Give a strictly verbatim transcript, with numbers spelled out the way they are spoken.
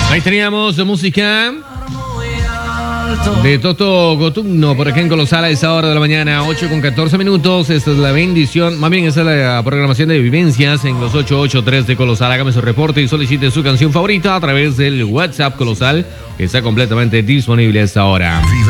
Ahí teníamos música de Toto Cotugno por acá en Colosal a esa hora de la mañana, ocho con catorce minutos. Esta es la bendición, más bien esta es la programación de vivencias en los ocho ocho tres de Colosal. Hágame su reporte y solicite su canción favorita a través del WhatsApp Colosal, que está completamente disponible a esta hora.